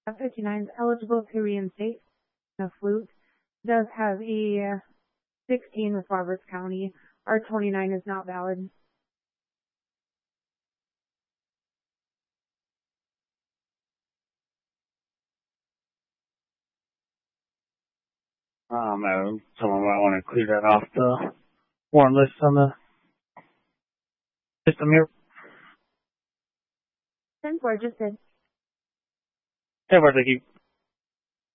59 is eligible to reinstate. The flute does have a 16 with Roberts County. R29 is not valid. Madam, someone might want to clear that off the warrant list on the system here. 10-4 just did. 10-4, thank you.